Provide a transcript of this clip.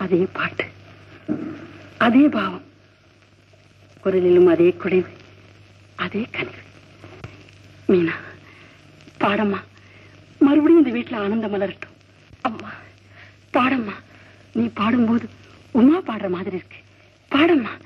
அதே பாட்டு, அதே பாவம், குரலிலும் அதே குடைவு, அதே கனிவு. மீனா பாடம்மா, மறுபடியும் இந்த வீட்டுல ஆனந்தம் மலரட்டும். அம்மா பாடம்மா, நீ பாடும்போது உமா பாடுற மாதிரி இருக்கு. பாடம்மா.